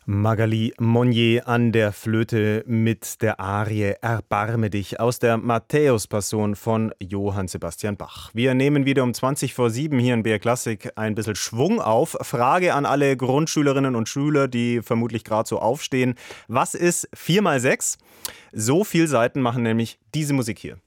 Magali Monnier an der Flöte mit der Arie Erbarme dich aus der Matthäus-Passion von Johann Sebastian Bach. Wir nehmen wieder um 7:20 hier in BR Klassik ein bisschen Schwung auf. Frage an alle Grundschülerinnen und Schüler, die vermutlich gerade so aufstehen. Was ist 4 mal 6? So viele Seiten machen nämlich diese Musik hier.